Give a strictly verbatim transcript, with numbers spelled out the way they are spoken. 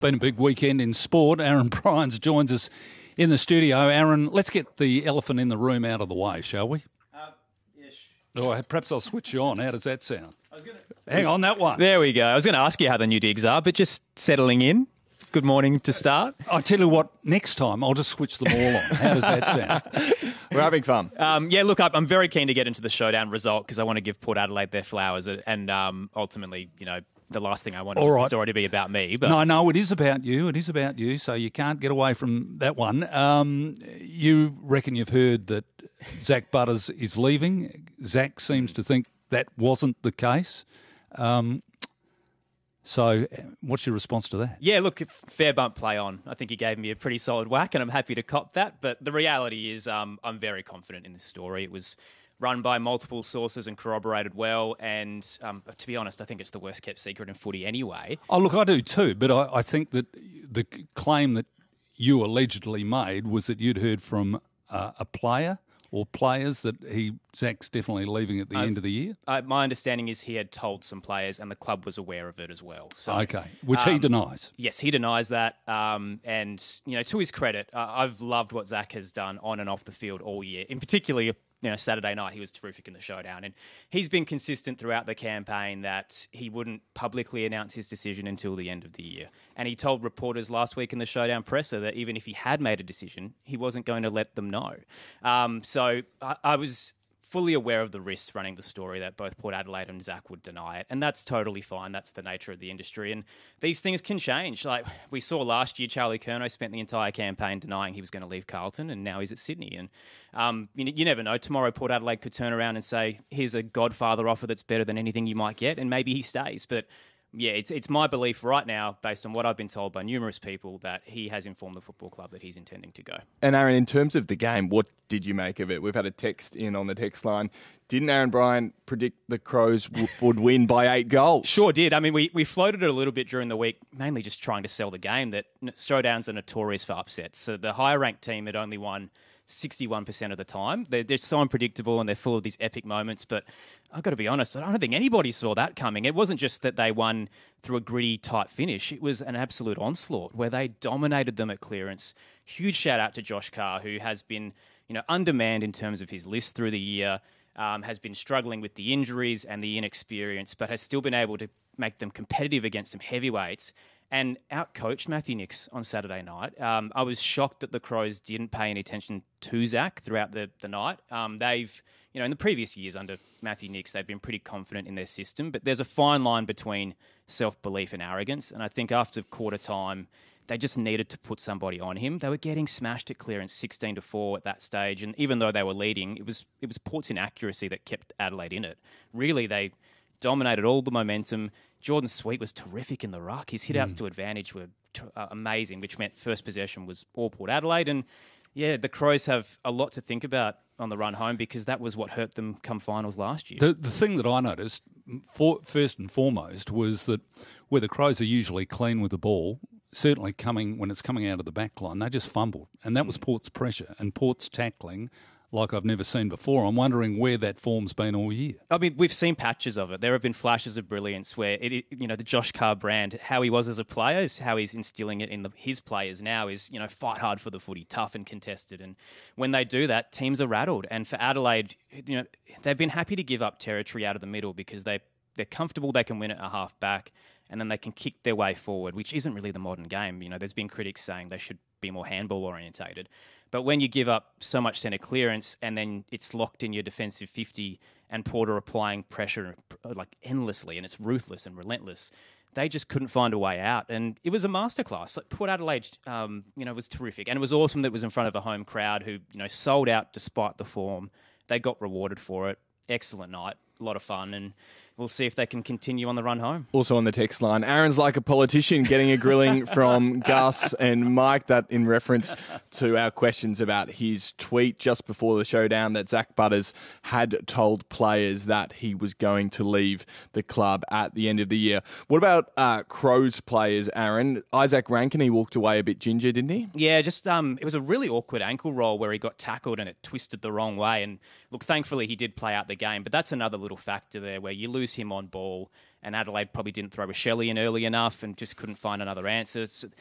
Been a big weekend in sport. Aaron Bryans joins us in the studio. Aaron, let's get the elephant in the room out of the way, shall we? Uh, yes. Oh, perhaps I'll switch you on. How does that sound? I was gonna... Hang on, that one. There we go. I was going to ask you how the new digs are, but just settling in. Good morning to start. I tell you what, next time I'll just switch them all on. How does that sound? We're having fun. Um, yeah, look, I'm very keen to get into the showdown result because I want to give Port Adelaide their flowers and um, ultimately, you know, the last thing I want All right. the story to be about me. But No, no, it is about you. It is about you, so you can't get away from that one. Um, you reckon you've heard that Zach Butters is leaving. Zach seems to think that wasn't the case. Um, so what's your response to that? Yeah, look, fair bump play on. I think he gave me a pretty solid whack and I'm happy to cop that. But the reality is um, I'm very confident in this story. It was run by multiple sources and corroborated well. And um, to be honest, I think it's the worst kept secret in footy anyway. Oh, look, I do too. But I, I think that the claim that you allegedly made was that you'd heard from uh, a player or players that he Zach's definitely leaving at the I've, end of the year? Uh, my understanding is he had told some players and the club was aware of it as well. So, okay, which um, he denies. Yes, he denies that. Um, and, you know, to his credit, uh, I've loved what Zach has done on and off the field all year. In particular, you know, Saturday night, he was terrific in the showdown. And he's been consistent throughout the campaign that he wouldn't publicly announce his decision until the end of the year. And he told reporters last week in the showdown presser that even if he had made a decision, he wasn't going to let them know. Um, so I, I was fully aware of the risks running the story that both Port Adelaide and Zach would deny it. And that's totally fine. That's the nature of the industry. And these things can change. Like we saw last year, Charlie Curnow spent the entire campaign denying he was going to leave Carlton, and now he's at Sydney. And um, you, you never know. Tomorrow, Port Adelaide could turn around and say, here's a Godfather offer that's better than anything you might get, and maybe he stays. But yeah, it's it's my belief right now, based on what I've been told by numerous people, that he has informed the football club that he's intending to go. And Aaron, in terms of the game, what did you make of it? We've had a text in on the text line. Didn't Aaron Bryan predict the Crows w- would win by eight goals? Sure did. I mean, we, we floated it a little bit during the week, mainly just trying to sell the game, that showdowns are notorious for upsets. So the higher-ranked team had only won sixty-one percent of the time. They're, they're so unpredictable and they're full of these epic moments. But I've got to be honest, I don't think anybody saw that coming. It wasn't just that they won through a gritty, tight finish. It was an absolute onslaught where they dominated them at clearance. Huge shout out to Josh Carr, who has been, you know, undermanned in terms of his list through the year, um, has been struggling with the injuries and the inexperience, but has still been able to make them competitive against some heavyweights and outcoached Matthew Nicks on Saturday night. Um, I was shocked that the Crows didn't pay any attention to Zach throughout the, the night. Um, they've, you know, in the previous years under Matthew Nicks, they've been pretty confident in their system, but there's a fine line between self-belief and arrogance. And I think after quarter time, they just needed to put somebody on him. They were getting smashed at clearance sixteen to four at that stage. And even though they were leading, it was, it was Port's inaccuracy that kept Adelaide in it. Really, they dominated all the momentum. Jordan Sweet was terrific in the ruck. His hit-outs mm. to advantage were t- uh, amazing, which meant first possession was all Port Adelaide. And, yeah, the Crows have a lot to think about on the run home because that was what hurt them come finals last year. The, the thing that I noticed, for, first and foremost, was that where the Crows are usually clean with the ball, certainly coming when it's coming out of the back line, they just fumbled. And that was Port's pressure and Port's tackling like I've never seen before. I'm wondering where that form's been all year. I mean, we've seen patches of it. There have been flashes of brilliance where, it, you know, the Josh Carr brand, how he was as a player, is how he's instilling it in the, his players now is, you know, fight hard for the footy, tough and contested. And when they do that, teams are rattled. And for Adelaide, you know, they've been happy to give up territory out of the middle because they, they're comfortable they can win it a half back and then they can kick their way forward, which isn't really the modern game. You know, there's been critics saying they should be more handball orientated. But when you give up so much centre clearance and then it's locked in your defensive fifty and Porter applying pressure like endlessly and it's ruthless and relentless, they just couldn't find a way out. And it was a masterclass. Like Port Adelaide, um, you know, was terrific. And it was awesome that it was in front of a home crowd who, you know, sold out despite the form. They got rewarded for it. Excellent night. A lot of fun. And we'll see if they can continue on the run home. Also on the text line, Aaron's like a politician, getting a grilling from Gus and Mike. That in reference to our questions about his tweet just before the showdown that Zach Butters had told players that he was going to leave the club at the end of the year. What about uh, Crows players, Aaron? Isaac Rankin, he walked away a bit ginger, didn't he? Yeah, just um, it was a really awkward ankle roll where he got tackled and it twisted the wrong way. And look, thankfully he did play out the game, but that's another little factor there where you lose him on ball and Adelaide probably didn't throw a Shelley in early enough and just couldn't find another answer. So